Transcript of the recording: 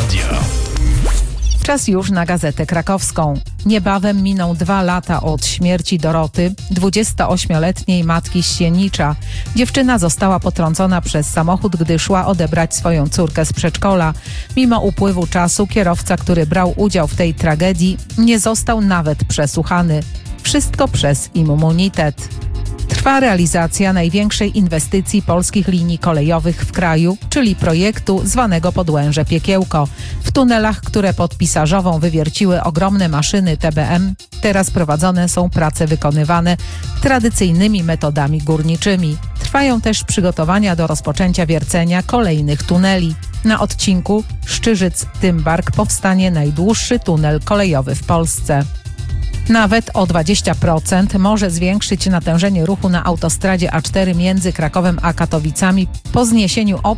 Radio. Czas już na Gazetę Krakowską. Niebawem miną 2 lata od śmierci Doroty, 28-letniej matki z Sienicza. Dziewczyna została potrącona przez samochód, gdy szła odebrać swoją córkę z przedszkola. Mimo upływu czasu kierowca, który brał udział w tej tragedii, nie został nawet przesłuchany. Wszystko przez immunitet. Trwa realizacja największej inwestycji polskich linii kolejowych w kraju, czyli projektu zwanego Podłęże Piekiełko. W tunelach, które pod Pisarzową wywierciły ogromne maszyny TBM, teraz prowadzone są prace wykonywane tradycyjnymi metodami górniczymi. Trwają też przygotowania do rozpoczęcia wiercenia kolejnych tuneli. Na odcinku Szczyżyc-Tymbark powstanie najdłuższy tunel kolejowy w Polsce. Nawet o 20% może zwiększyć natężenie ruchu na autostradzie A4 między Krakowem a Katowicami po zniesieniu